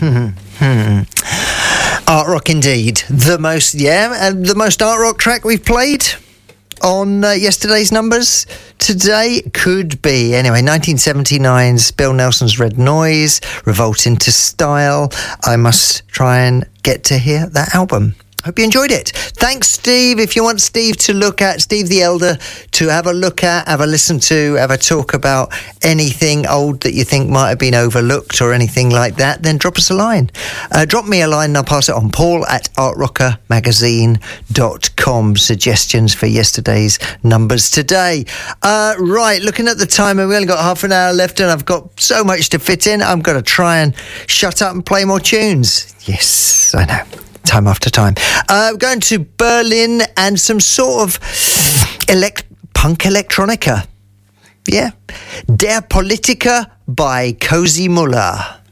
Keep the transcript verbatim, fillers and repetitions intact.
Art rock indeed. The most, yeah, uh, the most art rock track we've played on uh, yesterday's numbers today could be, anyway, nineteen seventy-nine's Bill Nelson's Red Noise, Revolt into Style. I must try and get to hear that album. Hope you enjoyed it. Thanks, Steve. If you want Steve to look at, Steve the Elder, to have a look at, have a listen to, have a talk about anything old that you think might have been overlooked or anything like that, then drop us a line. Uh, drop me a line and I'll pass it on. Paul at art rocker magazine dot com. Suggestions for yesterday's numbers today. Uh, right, looking at the timer, we only got half an hour left and I've got so much to fit in. I'm going to try and shut up and play more tunes. Yes, I know. Time after time. Uh, going to Berlin and some sort of elect- punk electronica. Yeah. Der Politiker by Cozy Muller.